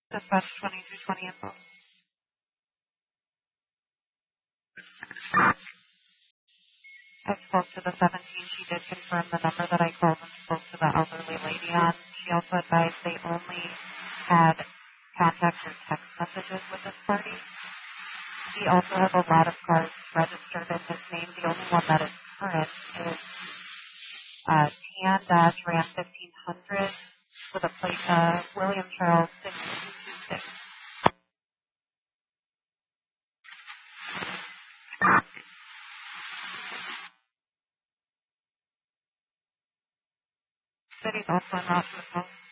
Dispatch 2220 info. I spoke to the 17. She did confirm the number that I called and spoke to the elderly lady on. She also advised they only had contact or text messages with this party. He also has a lot of cars registered in his name. The only one that is current is Tan-Ram 1500 with a plate William Charles 6226. City's also not to the phone.